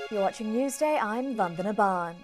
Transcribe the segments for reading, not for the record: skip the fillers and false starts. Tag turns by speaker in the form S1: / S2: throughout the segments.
S1: You're watching Newsday, I'm Vandana Ban.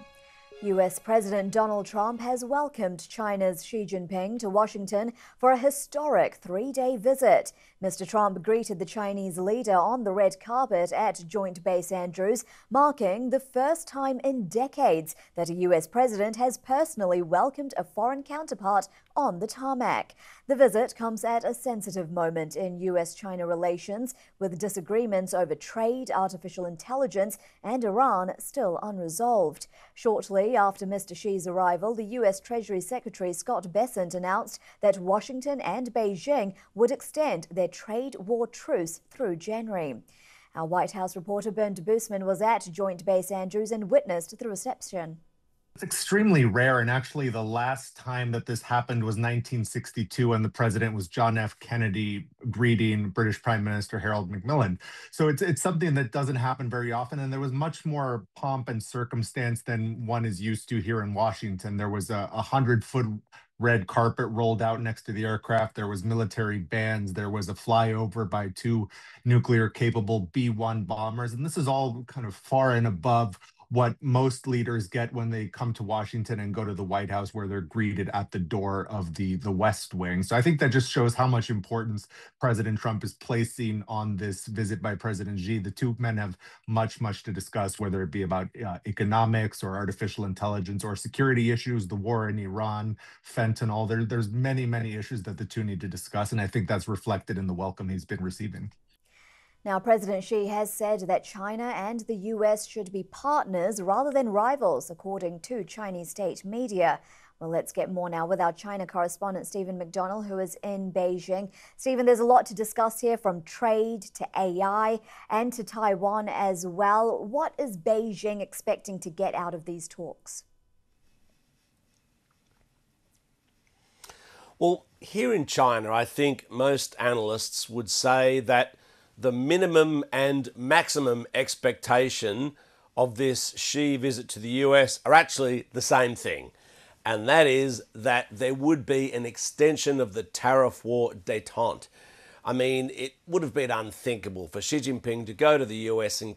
S1: US President Donald Trump has welcomed China's Xi Jinping to Washington for a historic three-day visit. Mr. Trump greeted the Chinese leader on the red carpet at Joint Base Andrews, marking the first time in decades that a US president has personally welcomed a foreign counterpart on the tarmac. The visit comes at a sensitive moment in US-China relations, with disagreements over trade, artificial intelligence, and Iran still unresolved. Shortly after Mr. Xi's arrival, the US Treasury Secretary Scott Bessent announced that Washington and Beijing would extend their trade war truce through January. Our White House reporter Bernd Busman was at Joint Base Andrews and witnessed the reception.
S2: It's extremely rare, and actually the last time that this happened was 1962 when the president was John F. Kennedy greeting British Prime Minister Harold Macmillan. So it's something that doesn't happen very often, and there was much more pomp and circumstance than one is used to here in Washington. There was a 100-foot red carpet rolled out next to the aircraft. There was military bands. There was a flyover by two nuclear-capable B-1 bombers, and this is all kind of far and above what most leaders get when they come to Washington and go to the White House, where they're greeted at the door of the West Wing. So I think that just shows how much importance President Trump is placing on this visit by President Xi. The two men have much to discuss, whether it be about economics or artificial intelligence or security issues, the war in Iran, fentanyl. There's many issues that the two need to discuss, and I think that's reflected in the welcome he's been receiving.
S1: Now, President Xi has said that China and the US should be partners rather than rivals, according to Chinese state media. Well, let's get more now with our China correspondent, Stephen McDonnell, who is in Beijing. Stephen, there's a lot to discuss here, from trade to AI and to Taiwan as well. What is Beijing expecting to get out of these talks?
S3: Well, here in China, I think most analysts would say that the minimum and maximum expectation of this Xi visit to the US are actually the same thing. And that is that there would be an extension of the tariff war détente. I mean, it would have been unthinkable for Xi Jinping to go to the US and